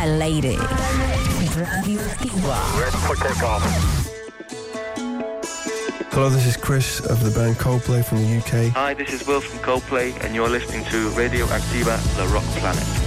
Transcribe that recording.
al aire. Radioactiva. Ready for takeoff. Hello, this is Chris of the band Coldplay from the UK. Hi, this is Will from Coldplay, and you're listening to Radio Activa, The Rock Planet.